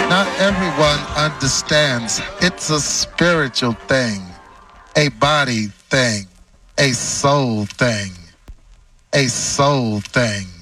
Not everyone understands it's a spiritual thing, a body thing, a soul thing, a soul thing.